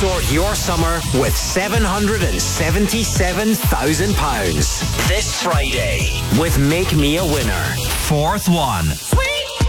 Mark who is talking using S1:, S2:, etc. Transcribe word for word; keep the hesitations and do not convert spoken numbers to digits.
S1: sort your summer with seven hundred seventy-seven thousand pounds. This Friday with Make Me a Winner. Fourth one.